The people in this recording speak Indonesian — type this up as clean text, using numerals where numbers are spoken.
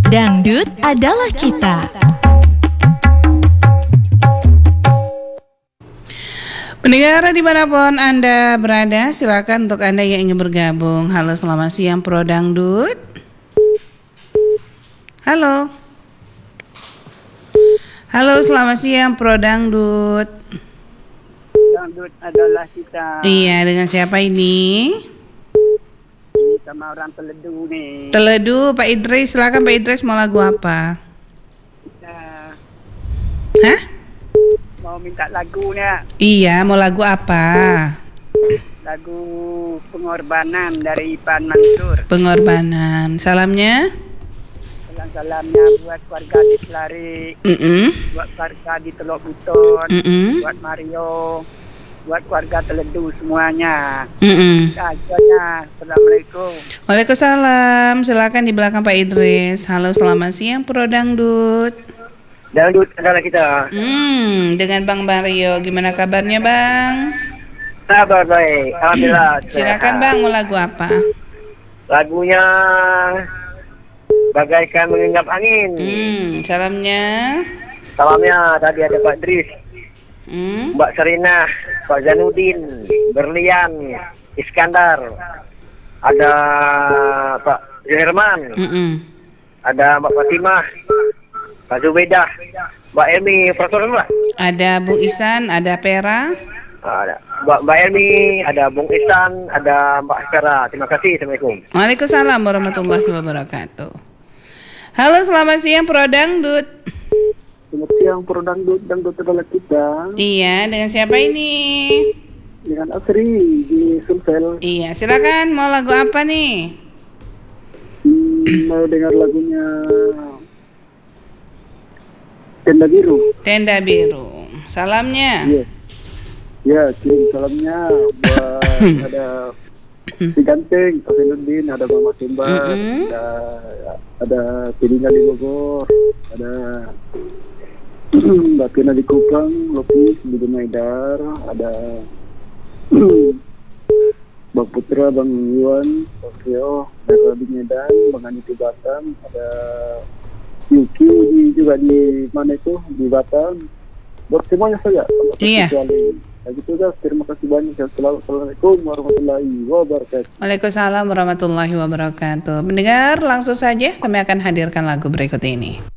Dangdut adalah kita. Pendengar dimanapun Anda berada, silakan untuk Anda yang ingin bergabung. Halo, selamat siang Pro Dangdut. Halo. Halo, selamat siang Pro Dangdut. Dangdut adalah kita. Iya, dengan siapa ini? Ini sama orang Teledu nih. Teledu, Pak Idris. Silakan Pak Idris, mau lagu apa? Kita Hah? mau minta lagunya. Iya, mau lagu apa? Lagu Pengorbanan dari Ipan Mansur. Pengorbanan. Salamnya? Salam-salamnya buat keluarga di Selari, buat keluarga di Teluk Buton, buat Mario, buat keluarga Teledu semuanya. Akhirnya, Assalamualaikum. Waalaikumsalam. Silakan di belakang Pak Idris. Halo, selamat siang Pro Dangdut. Dangdut adalah kita. Dengan Bang Mario, gimana kabarnya Bang? Kabar baik, alhamdulillah. Silakan Bang, mau lagu apa? Lagunya Bagaikan Mengingat Angin. Salamnya. Salamnya tadi ada Pak Idris, Mbak Sarina, Pak Zanudin, Berlian, Iskandar, ada Pak Herman, ada Mbak Fatimah, Pak Zubedah, Mbak Elmi, Profesor Mbak. Ada Bu Isan, ada Pera. Ada Mbak Elmi, ada Bung Isan, ada Mbak Pera. Terima kasih. Assalamualaikum. Waalaikumsalam warahmatullahi wabarakatuh. Halo, selamat siang Pro Dangdut. Selamat siang, Pro Dangdut adalah kita. Iya, dengan siapa ini? Dengan Asri di Sulsel. Iya, silakan. Mau lagu apa nih? Mau dengar lagunya Tenda Biru. Tenda Biru. Salamnya. Iya. Ya, kirim salamnya buat ada Si Ganteng, Pak Senudin, ada Mama Simbar, ada Tidina di Bogor, ada Mbak Tina di Kupang, Lopis di Maidar, ada Bang Putra, Bang Iwan, Bang Rio, Dara di Medan, Bang Ani di Batam, ada Yuki juga di mana itu, di Batam. Buat semuanya saja. Iya. Gitu guys, terima kasih banyak. Assalamualaikum warahmatullahi wabarakatuh. Waalaikumsalam warahmatullahi wabarakatuh. Mendengar, langsung saja kami akan hadirkan lagu berikut ini.